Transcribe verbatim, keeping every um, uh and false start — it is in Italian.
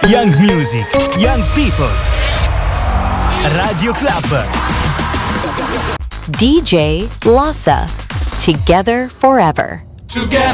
Young music, young people. Radio Club. D J Lossa. Together forever. Together